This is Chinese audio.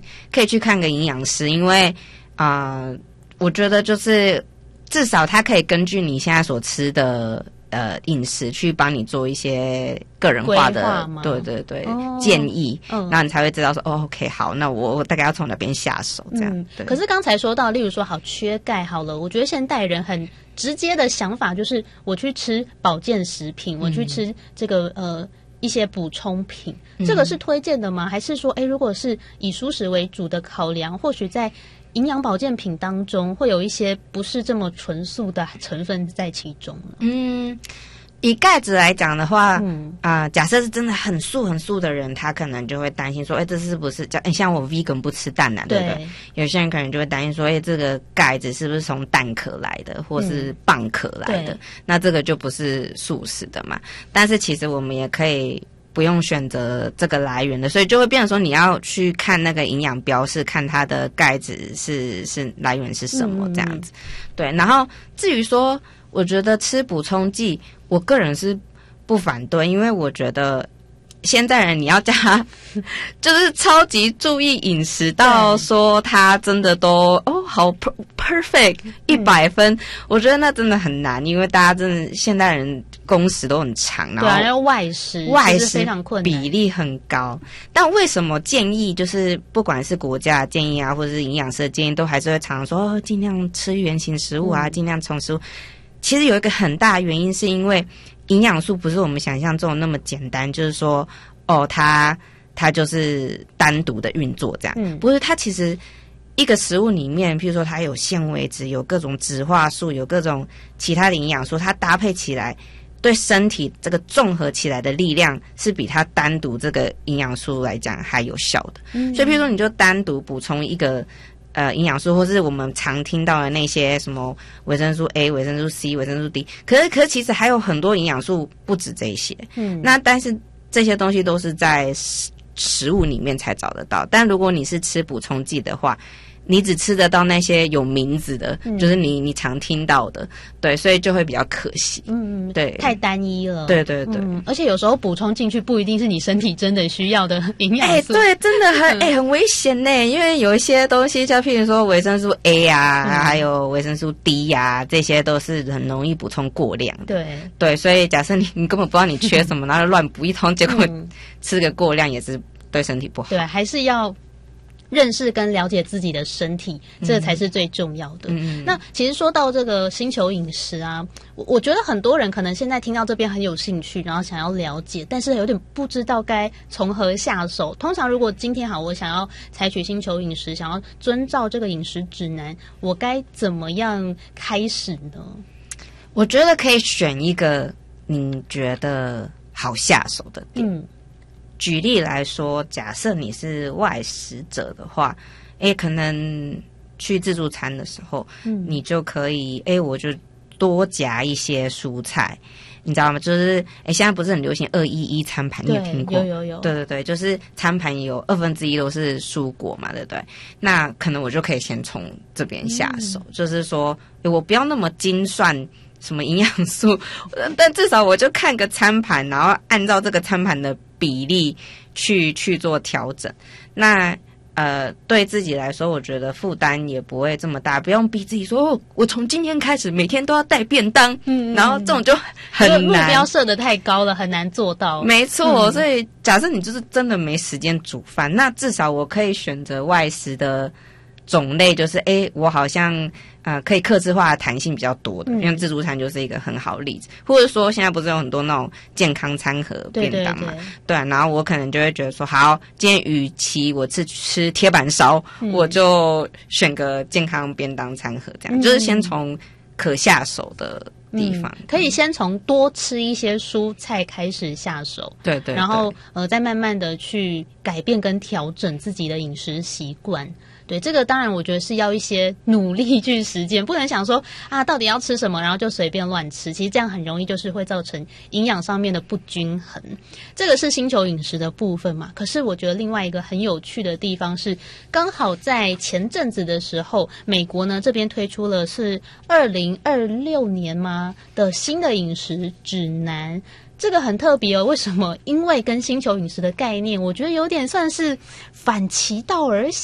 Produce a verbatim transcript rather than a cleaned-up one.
可以去看个营养师，因为啊、呃，我觉得就是至少他可以根据你现在所吃的呃饮食去帮你做一些个人化的，对对对、哦、建议，嗯，然后你才会知道说哦 ，OK， 好，那我我大概要从哪边下手这样、嗯。 可是刚才说到，例如说好缺钙好了，我觉得现代人很直接的想法就是我去吃保健食品，我去吃这个呃一些补充品，这个是推荐的吗？还是说，哎，如果是以蔬食为主的考量，或许在营养保健品当中会有一些不是这么纯素的成分在其中呢？ 嗯，以钙质来讲的话，嗯啊、呃，假设是真的很素很素的人，他可能就会担心说，哎，这是不是叫像我 vegan 不吃蛋奶，对不对？有些人可能就会担心说，哎，这个钙质是不是从蛋壳来的，或是蚌壳来的？嗯、那这个就不是素食的嘛。但是其实我们也可以不用选择这个来源的，所以就会变成说你要去看那个营养标示，看它的钙质是是来源是什么这样子。嗯、对，然后至于说，我觉得吃补充剂，我个人是不反对，因为我觉得现在人你要叫他就是超级注意饮食到说他真的都哦好 perfect 一百分、嗯，我觉得那真的很难，因为大家真的现代人工时都很长，然后对啊，要外食， 外食非常困难，比例很高。但为什么建议就是不管是国家的建议啊，或者是营养师的建议，都还是会常常说哦尽量吃原型食物啊，尽、嗯、量从食物。其实有一个很大的原因是因为营养素不是我们想象中的那么简单，就是说哦它它就是单独的运作这样、嗯、不是，它其实一个食物里面譬如说它有纤维质，有各种植化素，有各种其他的营养素，它搭配起来对身体这个综合起来的力量是比它单独这个营养素来讲还有效的、嗯、所以譬如说你就单独补充一个呃，营养素，或是我们常听到的那些什么维生素 A、维生素 C、维生素 D， 可是可是其实还有很多营养素不止这些。嗯，那但是这些东西都是在食食物里面才找得到。但如果你是吃补充剂的话，你只吃得到那些有名字的，嗯、就是你你常听到的，对，所以就会比较可惜。嗯，对， 太单一了。 对对对、 嗯，而且有时候补充进去不一定是你身体真的需要的营养素。 哎、欸，对，真的很哎、欸、很危险呢，因为有一些东西，像譬如说维生素 A 啊，嗯、还有维生素 D 啊，这些都是很容易补充过量的。 对对，所以假设你你根本不知道你缺什么，然后乱补一通，结果吃个过量也是对身体不好。 对，还是要认识跟了解自己的身体，这才是最重要的。嗯、那其实说到这个星球饮食啊，我我觉得很多人可能现在听到这边很有兴趣，然后想要了解，但是有点不知道该从何下手。通常如果今天好，我想要采取星球饮食，想要遵照这个饮食指南，我该怎么样开始呢？ 我觉得可以选一个你觉得好下手的点。嗯，举例来说，假设你是外食者的话，诶，可能去自助餐的时候，嗯，你就可以，诶，我就多夹一些蔬菜，你知道吗？就是，诶，现在不是很流行二一一餐盘，你有听过？ 有有有。 对对对，就是餐盘有二分之一都是蔬果嘛，对不对？那可能我就可以先从这边下手，嗯、就是说，诶，我不要那么精算什么营养素，但至少我就看个餐盘，然后按照这个餐盘的比例去去做调整。那呃，对自己来说，我觉得负担也不会这么大，不用逼自己说，哦，我从今天开始每天都要带便当，嗯，然后这种就很难， 目标设得太高了，很难做到。 没错，嗯、所以假设你就是真的没时间煮饭，那至少我可以选择外食的种类，就是诶，我好像呃可以客制化的弹性比较多的，因为自助餐就是一个很好的例子。或者说现在不是有很多那种健康餐盒便当嘛，对, 对, 对, 对、啊，然后我可能就会觉得说，好，今天与其我吃吃铁板烧、嗯，我就选个健康便当餐盒，这样、嗯、就是先从可下手的地方、 嗯、可以先从多吃一些蔬菜开始下手， 对 对, 对， 然后呃再慢慢的去改变跟调整自己的饮食习惯。对，这个当然我觉得是要一些努力去实践，不能想说啊到底要吃什么然后就随便乱吃，其实这样很容易就是会造成营养上面的不均衡。这个是星球饮食的部分嘛。可是我觉得另外一个很有趣的地方是，刚好在前阵子的时候，美国呢这边推出了是二零二六年吗的新的饮食指南。这个很特别哦，为什么？因为跟星球饮食的概念，我觉得有点算是反其道而行。